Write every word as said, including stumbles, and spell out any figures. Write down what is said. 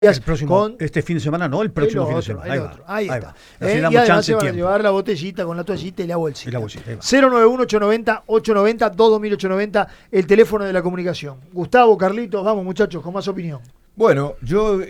El próximo, con este fin de semana, no, el próximo el fin de otro, semana. el Ahí otro. va. Ahí Ahí está. va. Eh, Así y damos además chance se y van a tiempo. llevar la botellita con la toallita y la bolsita. Y la bolsita, ahí va. cero nueve uno, ocho nueve cero, ocho nueve cero, dos dos mil ochocientos noventa, el teléfono de la comunicación. Gustavo, Carlitos, vamos muchachos, con más opinión. Bueno, yo